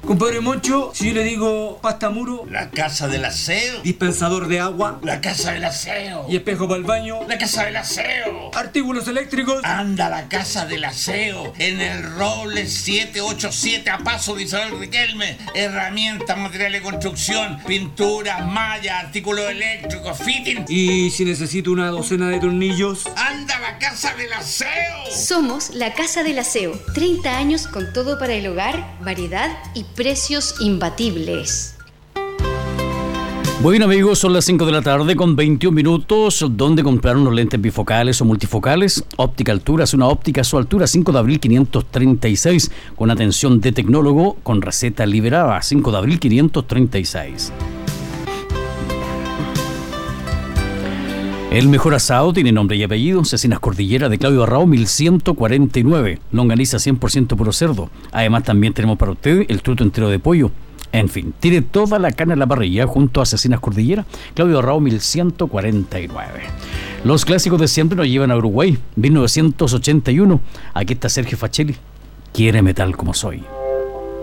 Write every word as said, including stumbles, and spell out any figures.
Compadre Moncho, si yo le digo pasta muro, La casa del aseo. dispensador de agua La casa del aseo. y espejo para el baño, La casa del aseo. artículos eléctricos. Anda a la casa del aseo en el Roble siete ocho siete a paso de Isabel Riquelme. Herramientas, materiales de construcción, pinturas, mallas, artículos eléctricos, fitting. Y si necesito una docena de tornillos. Anda a la casa del aseo. Somos la Casa del Aseo. treinta años con todo para el hogar, variedad y precios imbatibles. Bueno amigos, son las cinco de la tarde con veintiún minutos. ¿Dónde comprar unos lentes bifocales o multifocales? Óptica Alturas, una óptica a su altura, cinco de abril quinientos treinta y seis, con atención de tecnólogo, con receta liberada, cinco de abril quinientos treinta y seis. El mejor asado tiene nombre y apellido, Cecinas Cordillera de Claudio Arrao mil ciento cuarenta y nueve, longaniza cien por ciento puro cerdo. Además también tenemos para usted el truto entero de pollo. En fin, tiene toda la carne en la parrilla junto a Cecinas Cordillera, Claudio Arrao mil ciento cuarenta y nueve. Los clásicos de siempre nos llevan a Uruguay, mil novecientos ochenta y uno. Aquí está Sergio Facelli, Quiéreme tal como soy.